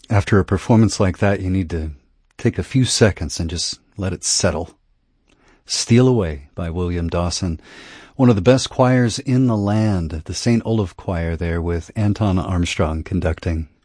After a performance like that, you need to take a few seconds and just let it settle. Steal Away by William Dawson, one of the best choirs in the land, the St. Olaf Choir there with Anton Armstrong conducting.